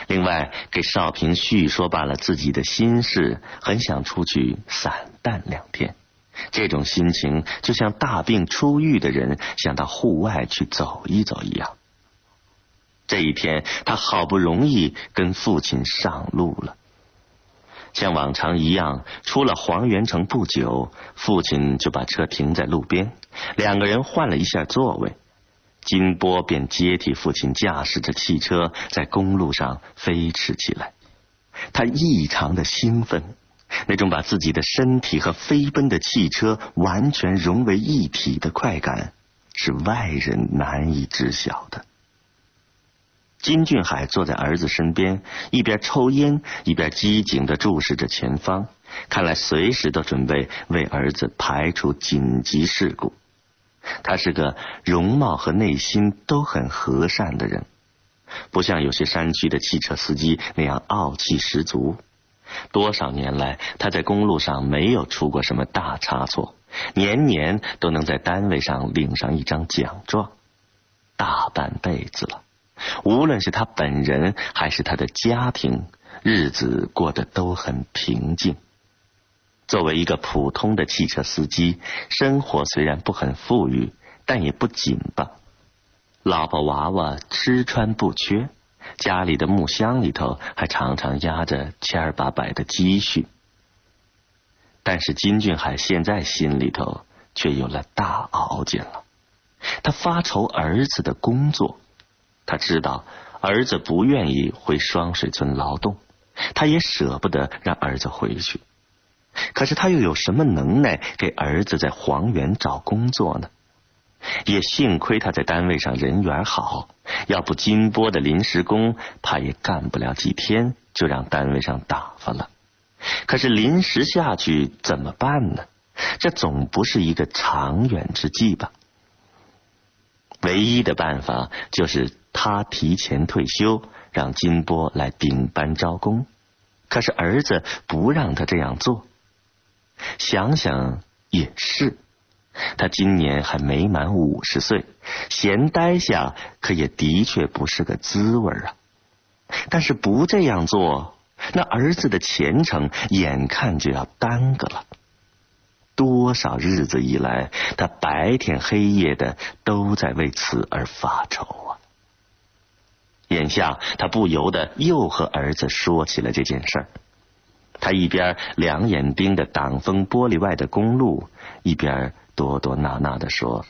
另外，给少平叙说罢了自己的心事，很想出去散淡2天。这种心情就像大病初愈的人想到户外去走一走一样。这一天，他好不容易跟父亲上路了。像往常一样，出了黄元城不久，父亲就把车停在路边，2个人换了一下座位。金波便接替父亲驾驶着汽车在公路上飞驰起来。他异常的兴奋，那种把自己的身体和飞奔的汽车完全融为一体的快感，是外人难以知晓的。金俊海坐在儿子身边，一边抽烟，一边机警地注视着前方，看来随时都准备为儿子排除紧急事故。他是个容貌和内心都很和善的人，不像有些山区的汽车司机那样傲气十足。多少年来，他在公路上没有出过什么大差错，年年都能在单位上领上一张奖状。大半辈子了，无论是他本人还是他的家庭，日子过得都很平静。作为一个普通的汽车司机，生活虽然不很富裕，但也不紧吧。老婆娃娃吃穿不缺，家里的木箱里头还常常压着700、800的积蓄。但是金俊海现在心里头却有了大熬劲了。他发愁儿子的工作，他知道儿子不愿意回双水村劳动，他也舍不得让儿子回去。可是他又有什么能耐给儿子在黄原找工作呢？也幸亏他在单位上人缘好，要不金波的临时工怕也干不了几天就让单位上打发了。可是临时下去怎么办呢？这总不是一个长远之计吧。唯一的办法就是他提前退休，让金波来顶班招工。可是儿子不让他这样做。想想也是，他今年还没满50岁，闲待下可也的确不是个滋味啊。但是不这样做，那儿子的前程眼看就要耽搁了。多少日子以来，他白天黑夜的都在为此而发愁啊。眼下他不由得又和儿子说起了这件事儿。他一边2眼盯着挡风玻璃外的公路，一边多多纳纳地说：“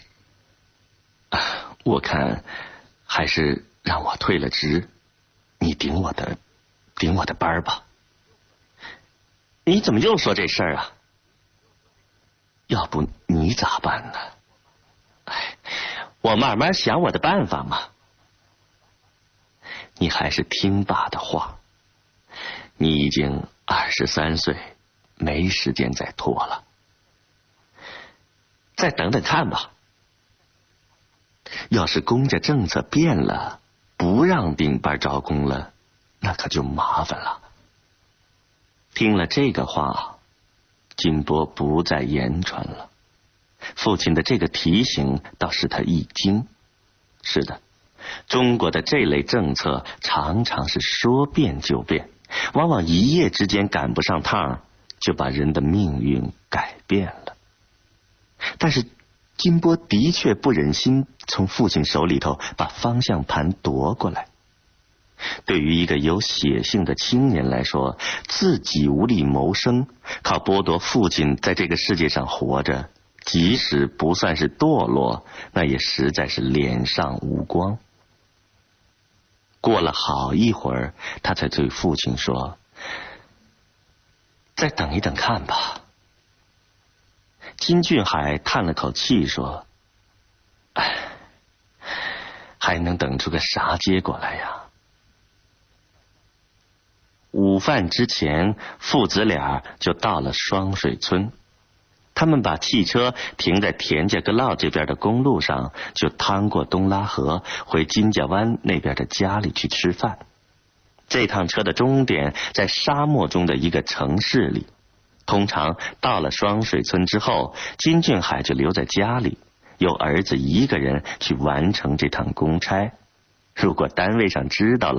我看还是让我退了职，你顶我的班吧。”你怎么又说这事儿啊？要不你咋办呢？我慢慢想我的办法嘛。你还是听爸的话，你已经23岁，没时间再拖了。再等等看吧。要是公家政策变了，不让顶班招工了，那可就麻烦了。听了这个话，金波不再言传了。父亲的这个提醒倒使他一惊。是的，中国的这类政策常常是说变就变，往往一夜之间赶不上趟，就把人的命运改变了。但是金波的确不忍心从父亲手里头把方向盘夺过来。对于一个有血性的青年来说，自己无力谋生，靠剥夺父亲在这个世界上活着，即使不算是堕落，那也实在是脸上无光。过了好一会儿，他才对父亲说：“再等一等看吧。”金俊海叹了口气说：“还能等出个啥结果来呀？”午饭之前，父子俩就到了双水村。他们把汽车停在田家阁涝这边的公路上，就趟过东拉河回金家湾那边的家里去吃饭。这趟车的终点在沙漠中的一个城市里。通常到了双水村之后，金俊海就留在家里，由儿子一个人去完成这趟公差。如果单位上知道了，